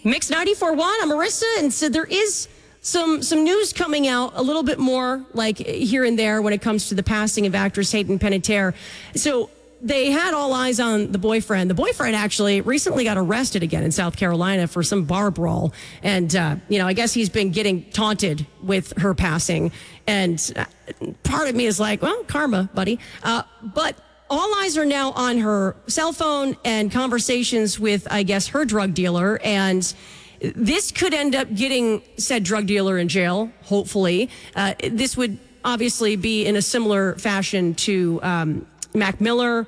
Mix 94.1, I'm Marissa, and so there is some news coming out a little bit more like here and there when it comes to the passing of actress Hayden Panettiere. So they had all eyes on the boyfriend. The boyfriend actually recently got arrested again in South Carolina for some bar brawl. And, I guess he's been getting taunted with her passing. And part of me is like, well, karma, buddy. But all eyes are now on her cell phone and conversations with, I guess, her drug dealer. And this could end up getting said drug dealer in jail, hopefully. This would obviously be in a similar fashion to Mac Miller,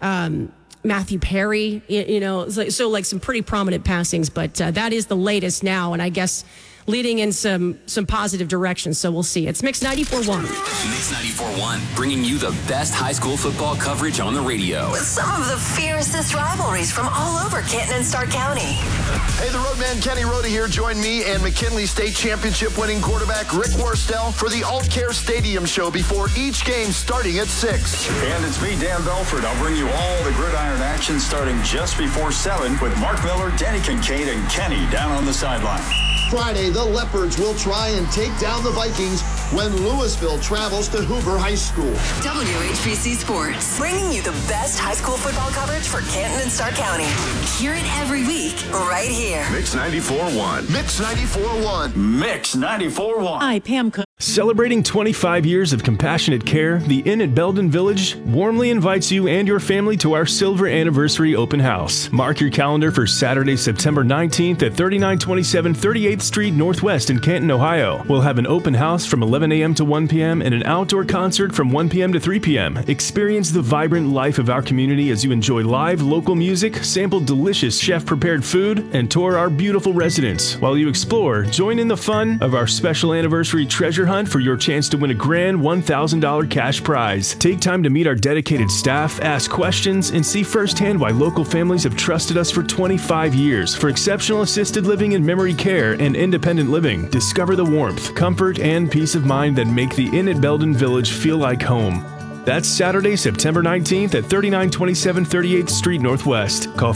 Matthew Perry, so like some pretty prominent passings. But that is the latest now, and I guess leading in some positive directions. So we'll see. It's Mix 94.1. Mix 94.1, bringing you the best high school football coverage on the radio. With some of the fiercest rivalries from all over Canton and Stark County. Hey, the Roadman Kenny Rhoda here. Join me and McKinley State Championship winning quarterback Rick Worstel for the AltCare Stadium show before each game starting at 6. And it's me, Dan Belford. I'll bring you all the gridiron action starting just before 7 with Mark Miller, Danny Kincaid, and Kenny down on the sideline. Friday, the Leopards will try and take down the Vikings when Louisville travels to Hoover High School. WHBC Sports, bringing you the best high school football coverage for Canton and Stark County. Hear it every week, right here. Mix 94.1. Mix 94.1. Mix 94.1. Hi, Pam Cook. Celebrating 25 years of compassionate care, the Inn at Belden Village warmly invites you and your family to our Silver Anniversary Open House. Mark your calendar for Saturday, September 19th at 3927 38th Street Northwest in Canton, Ohio. We'll have an open house from 11 a.m. to 1 p.m. and an outdoor concert from 1 p.m. to 3 p.m. Experience the vibrant life of our community as you enjoy live local music, sample delicious chef-prepared food, and tour our beautiful residence. While you explore, join in the fun of our special anniversary treasure hunt for your chance to win a grand $1,000 cash prize. Take time to meet our dedicated staff, ask questions, and see firsthand why local families have trusted us for 25 years for exceptional assisted living and memory care and independent living. Discover the warmth, comfort, and peace of mind that make the Inn at Belden Village feel like home. That's Saturday, September 19th at 3927 38th Street Northwest. Call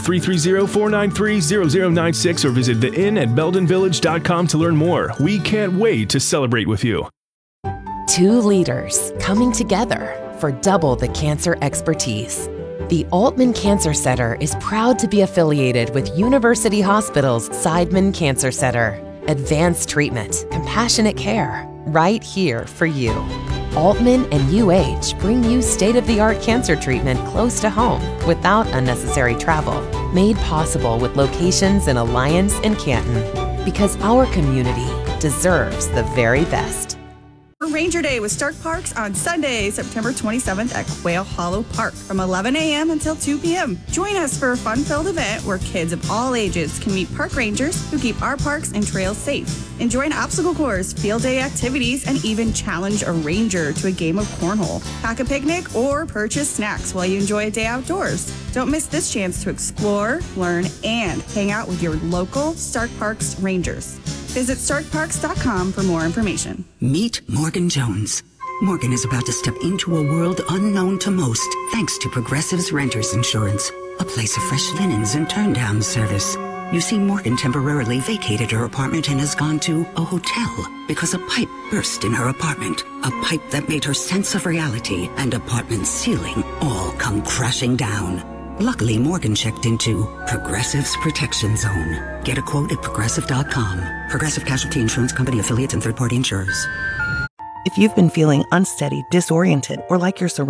330-493-0096 or visit theinnatbeldenvillage.com to learn more. We can't wait to celebrate with you. Two leaders coming together for double the cancer expertise. The Altman Cancer Center is proud to be affiliated with University Hospital's Seidman Cancer Center. Advanced treatment, compassionate care, right here for you. Altman and UH bring you state-of-the-art cancer treatment close to home without unnecessary travel. Made possible with locations in Alliance and Canton. Because our community deserves the very best. Ranger Day with Stark Parks on Sunday, September 27th at Quail Hollow Park from 11 a.m. until 2 p.m. Join us for a fun-filled event where kids of all ages can meet park rangers who keep our parks and trails safe. Enjoy an obstacle course, field day activities, and even challenge a ranger to a game of cornhole. Pack a picnic or purchase snacks while you enjoy a day outdoors. Don't miss this chance to explore, learn, and hang out with your local Stark Parks Rangers. Visit StarkParks.com for more information. Meet Morgan Jones. Morgan is about to step into a world unknown to most, thanks to Progressive's Renters Insurance, a place of fresh linens and turn-down service. You see, Morgan temporarily vacated her apartment and has gone to a hotel because a pipe burst in her apartment. A pipe that made her sense of reality and apartment ceiling all come crashing down. Luckily, Morgan checked into Progressive's Protection Zone. Get a quote at Progressive.com. Progressive Casualty Insurance Company affiliates and third-party insurers. If you've been feeling unsteady, disoriented, or like your surroundings